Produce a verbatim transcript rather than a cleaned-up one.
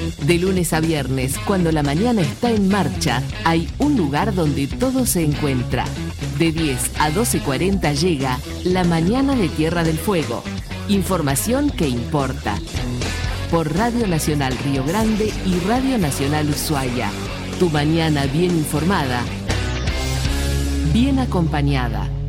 De lunes a viernes, cuando la mañana está en marcha, hay un lugar donde todo se encuentra. De diez a doce y cuarenta llega La Mañana de Tierra del Fuego. Información que importa. Por Radio Nacional Río Grande y Radio Nacional Ushuaia. Tu mañana bien informada, bien acompañada.